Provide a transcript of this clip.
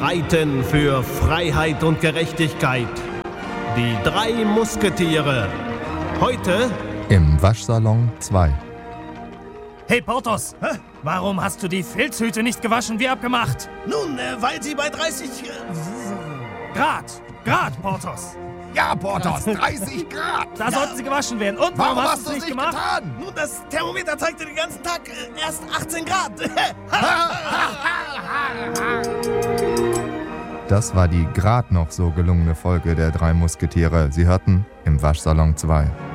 streiten für Freiheit und Gerechtigkeit. Die 3 Musketiere. Heute im Waschsalon 2. Hey Porthos, warum hast du die Filzhüte nicht gewaschen wie abgemacht? Nun, weil sie bei 30 Grad, Porthos. Ja, Porthos, 30 Grad. Da sollten sie gewaschen werden. Und warum hast du es nicht gemacht? Getan? Nun, das Thermometer zeigte den ganzen Tag erst 18 Grad. Das war die gerade noch so gelungene Folge der 3 Musketiere. Sie hörten im Waschsalon 2.